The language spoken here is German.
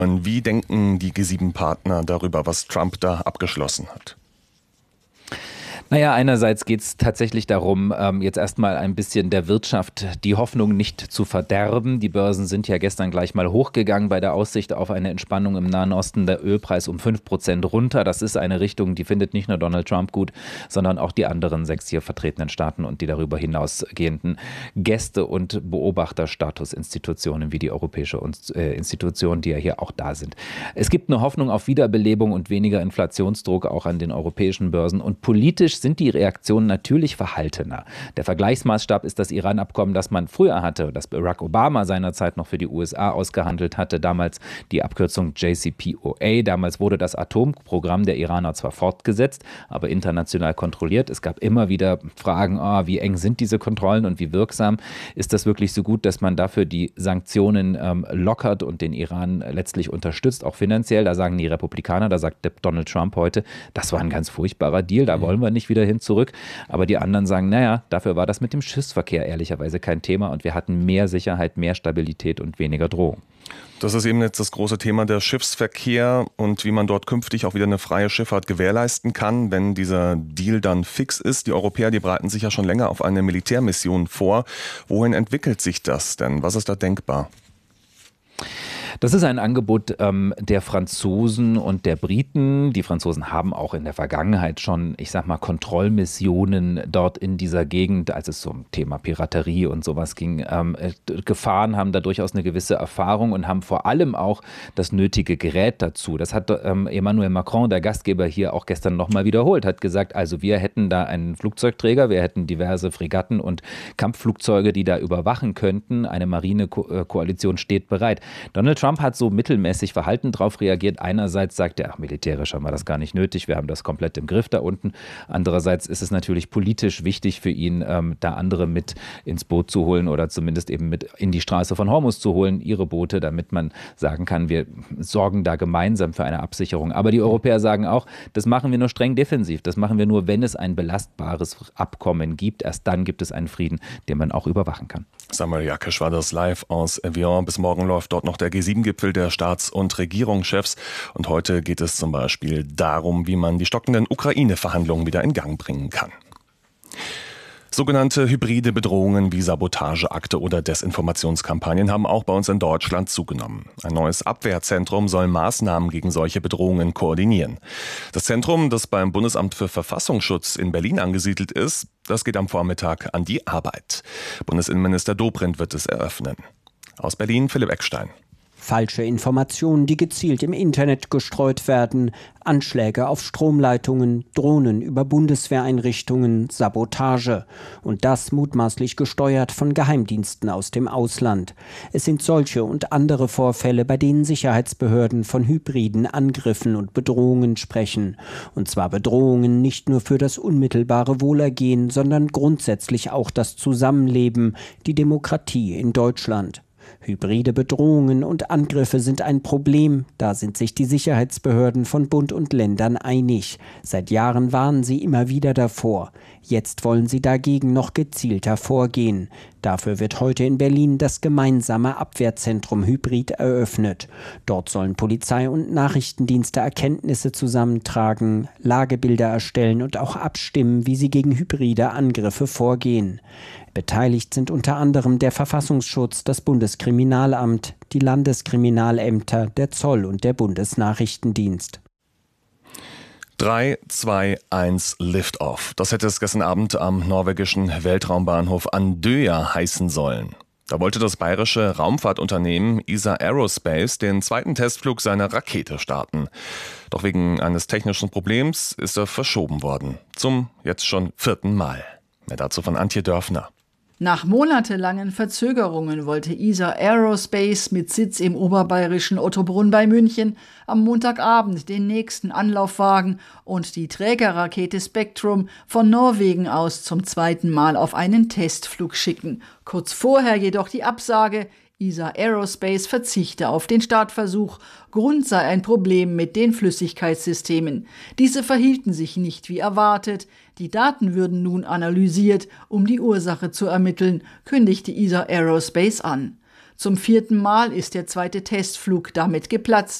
Und wie denken die G7-Partner darüber, was Trump da abgeschlossen hat? Naja, einerseits geht es tatsächlich darum, jetzt erstmal ein bisschen der Wirtschaft die Hoffnung nicht zu verderben. Die Börsen sind ja gestern gleich mal hochgegangen bei der Aussicht auf eine Entspannung im Nahen Osten. Der Ölpreis um 5% runter. Das ist eine Richtung, die findet nicht nur Donald Trump gut, sondern auch die anderen 6 hier vertretenen Staaten und die darüber hinausgehenden Gäste- und Beobachterstatusinstitutionen wie die Europäische Institution, die ja hier auch da sind. Es gibt eine Hoffnung auf Wiederbelebung und weniger Inflationsdruck auch an den europäischen Börsen. Und politisch sind die Reaktionen natürlich verhaltener. Der Vergleichsmaßstab ist das Iran-Abkommen, das man früher hatte, das Barack Obama seinerzeit noch für die USA ausgehandelt hatte, damals die Abkürzung JCPOA. Damals wurde das Atomprogramm der Iraner zwar fortgesetzt, aber international kontrolliert. Es gab immer wieder Fragen, wie eng sind diese Kontrollen und wie wirksam? Ist das wirklich so gut, dass man dafür die Sanktionen lockert und den Iran letztlich unterstützt, auch finanziell? Da sagen die Republikaner, da sagt Donald Trump heute, das war ein ganz furchtbarer Deal, da wollen wir nicht wieder hin zurück. Aber die anderen sagen, naja, dafür war das mit dem Schiffsverkehr ehrlicherweise kein Thema und wir hatten mehr Sicherheit, mehr Stabilität und weniger Drohung. Das ist eben jetzt das große Thema, der Schiffsverkehr und wie man dort künftig auch wieder eine freie Schifffahrt gewährleisten kann, wenn dieser Deal dann fix ist. Die Europäer, die bereiten sich ja schon länger auf eine Militärmission vor. Wohin entwickelt sich das denn? Was ist da denkbar? Das ist ein Angebot der Franzosen und der Briten. Die Franzosen haben auch in der Vergangenheit schon, ich sag mal, Kontrollmissionen dort in dieser Gegend, als es zum Thema Piraterie und sowas ging, gefahren, haben da durchaus eine gewisse Erfahrung und haben vor allem auch das nötige Gerät dazu. Das hat Emmanuel Macron, der Gastgeber, hier auch gestern nochmal wiederholt, hat gesagt, also wir hätten da einen Flugzeugträger, wir hätten diverse Fregatten und Kampfflugzeuge, die da überwachen könnten. Eine Marinekoalition steht bereit. Donald Trump hat so mittelmäßig verhalten darauf reagiert. Einerseits sagt er, militärisch haben wir das gar nicht nötig, wir haben das komplett im Griff da unten. Andererseits ist es natürlich politisch wichtig für ihn, da andere mit ins Boot zu holen oder zumindest eben mit in die Straße von Hormuz zu holen, ihre Boote, damit man sagen kann, wir sorgen da gemeinsam für eine Absicherung. Aber die Europäer sagen auch, das machen wir nur streng defensiv. Das machen wir nur, wenn es ein belastbares Abkommen gibt. Erst dann gibt es einen Frieden, den man auch überwachen kann. Samuel Jakisch war das live aus Evian. Bis morgen läuft dort noch der G7-Gipfel der Staats- und Regierungschefs. Und heute geht es zum Beispiel darum, wie man die stockenden Ukraine-Verhandlungen wieder in Gang bringen kann. Sogenannte hybride Bedrohungen wie Sabotageakte oder Desinformationskampagnen haben auch bei uns in Deutschland zugenommen. Ein neues Abwehrzentrum soll Maßnahmen gegen solche Bedrohungen koordinieren. Das Zentrum, das beim Bundesamt für Verfassungsschutz in Berlin angesiedelt ist, das geht am Vormittag an die Arbeit. Bundesinnenminister Dobrindt wird es eröffnen. Aus Berlin Philipp Eckstein. Falsche Informationen, die gezielt im Internet gestreut werden, Anschläge auf Stromleitungen, Drohnen über Bundeswehreinrichtungen, Sabotage. Und das mutmaßlich gesteuert von Geheimdiensten aus dem Ausland. Es sind solche und andere Vorfälle, bei denen Sicherheitsbehörden von hybriden Angriffen und Bedrohungen sprechen. Und zwar Bedrohungen nicht nur für das unmittelbare Wohlergehen, sondern grundsätzlich auch das Zusammenleben, die Demokratie in Deutschland. Hybride Bedrohungen und Angriffe sind ein Problem, da sind sich die Sicherheitsbehörden von Bund und Ländern einig. Seit Jahren warnen sie immer wieder davor. Jetzt wollen sie dagegen noch gezielter vorgehen. Dafür wird heute in Berlin das gemeinsame Abwehrzentrum Hybrid eröffnet. Dort sollen Polizei und Nachrichtendienste Erkenntnisse zusammentragen, Lagebilder erstellen und auch abstimmen, wie sie gegen hybride Angriffe vorgehen. Beteiligt sind unter anderem der Verfassungsschutz, das Bundeskriminalamt, die Landeskriminalämter, der Zoll und der Bundesnachrichtendienst. 3, 2, 1, Lift-Off. Das hätte es gestern Abend am norwegischen Weltraumbahnhof Andøya heißen sollen. Da wollte das bayerische Raumfahrtunternehmen ESA Aerospace den zweiten Testflug seiner Rakete starten. Doch wegen eines technischen Problems ist er verschoben worden. Zum jetzt schon 4. Mal. Mehr dazu von Antje Dörfner. Nach monatelangen Verzögerungen wollte ESA Aerospace mit Sitz im oberbayerischen Ottobrunn bei München am Montagabend den nächsten Anlauf wagen und die Trägerrakete Spectrum von Norwegen aus zum 2. Mal auf einen Testflug schicken. Kurz vorher jedoch die Absage, ESA Aerospace verzichte auf den Startversuch. Grund sei ein Problem mit den Flüssigkeitssystemen. Diese verhielten sich nicht wie erwartet. Die Daten würden nun analysiert, um die Ursache zu ermitteln, kündigte ESA Aerospace an. Zum 4. Mal ist der zweite Testflug damit geplatzt.